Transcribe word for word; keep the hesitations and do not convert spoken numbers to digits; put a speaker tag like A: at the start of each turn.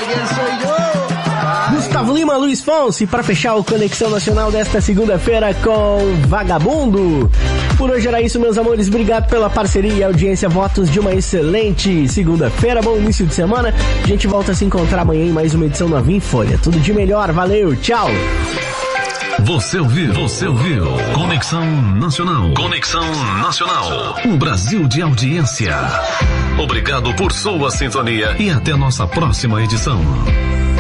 A: Gustavo Lima, Luiz Fonsi, para fechar o Conexão Nacional desta segunda-feira com Vagabundo. Por hoje era isso, meus amores. Obrigado pela parceria e audiência. Votos de uma excelente segunda-feira. Bom início de semana. A gente volta a se encontrar amanhã em mais uma edição Nova em Folha. Tudo de melhor. Valeu. Tchau.
B: Você ouviu? Você ouviu? Conexão Nacional. Conexão Nacional. Um Brasil de audiência. Obrigado por sua sintonia e até nossa próxima edição.